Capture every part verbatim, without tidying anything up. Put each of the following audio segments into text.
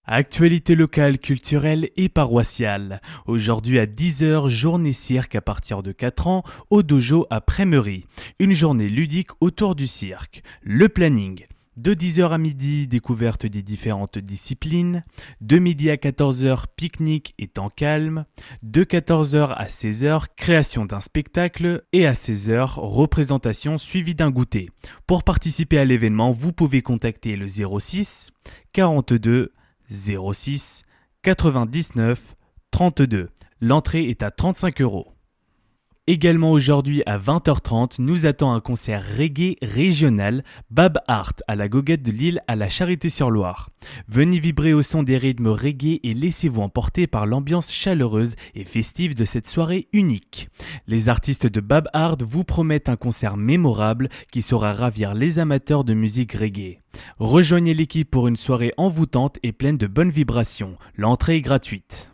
Actualité locale, culturelle et paroissiale. Aujourd'hui à dix heures, journée cirque à partir de quatre ans au dojo à Prémery. Une journée ludique autour du cirque. Le planning. De dix heures à midi, découverte des différentes disciplines. De midi à quatorze heures, pique-nique et temps calme. De quatorze heures à seize heures, création d'un spectacle. Et à seize heures, représentation suivie d'un goûter. Pour participer à l'événement, vous pouvez contacter le zéro six quarante-deux zéro six quatre-vingt-dix-neuf trente-deux. L'entrée est à trente-cinq euros. Également aujourd'hui à vingt heures trente, nous attend un concert reggae régional Bab Art à la Goguette de Lille à la Charité-sur-Loire. Venez vibrer au son des rythmes reggae et laissez-vous emporter par l'ambiance chaleureuse et festive de cette soirée unique. Les artistes de Bab Art vous promettent un concert mémorable qui saura ravir les amateurs de musique reggae. Rejoignez l'équipe pour une soirée envoûtante et pleine de bonnes vibrations. L'entrée est gratuite.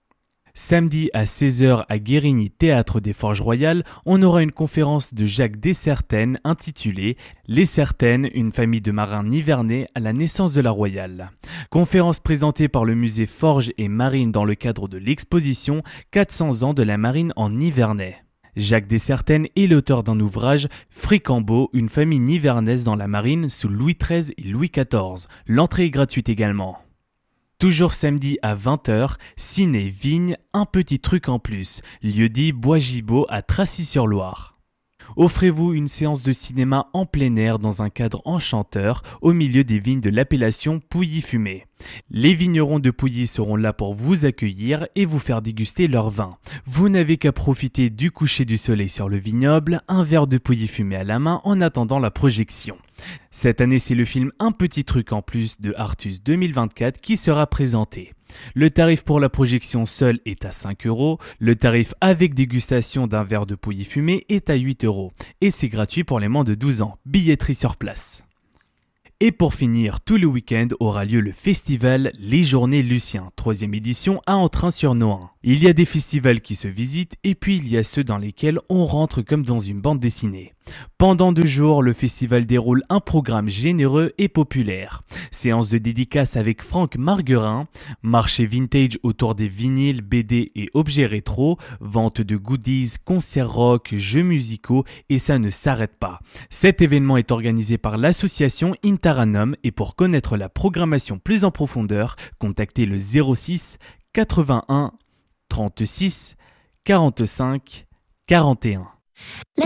Samedi à seize heures à Guérigny, Théâtre des Forges Royales, on aura une conférence de Jacques Dessertaines intitulée « Les Certaines, une famille de marins nivernais à la naissance de la Royale ». Conférence présentée par le musée Forges et Marine dans le cadre de l'exposition « quatre cents ans de la marine en Nivernais ». Jacques Dessertaines est l'auteur d'un ouvrage « Fricambault, une famille nivernaise dans la marine sous Louis treize et Louis quatorze ». L'entrée est gratuite également. Toujours samedi à vingt heures, Ciné Vigne, un petit truc en plus, lieu-dit Bois-Gibault à Tracy-sur-Loire. Offrez-vous une séance de cinéma en plein air dans un cadre enchanteur au milieu des vignes de l'appellation Pouilly-Fumé. Les vignerons de Pouilly seront là pour vous accueillir et vous faire déguster leur vin. Vous n'avez qu'à profiter du coucher du soleil sur le vignoble, un verre de Pouilly-Fumé à la main en attendant la projection. Cette année, c'est le film Un petit truc en plus de Artus deux mille vingt-quatre qui sera présenté. Le tarif pour la projection seule est à cinq euros, le tarif avec dégustation d'un verre de Pouilly-Fumé est à huit euros et c'est gratuit pour les moins de douze ans, billetterie sur place. Et pour finir, tout le week-end aura lieu le festival Les Journées Lucien, troisième édition à Entrain-sur-Nohain. Il y a des festivals qui se visitent et puis il y a ceux dans lesquels on rentre comme dans une bande dessinée. Pendant deux jours, le festival déroule un programme généreux et populaire. Séance de dédicaces avec Franck Marguerin, marché vintage autour des vinyles, B D et objets rétro, vente de goodies, concerts rock, jeux musicaux et ça ne s'arrête pas. Cet événement est organisé par l'association Interanum et pour connaître la programmation plus en profondeur, contactez le zéro six quatre-vingt-un trente-six quarante-cinq quarante et un.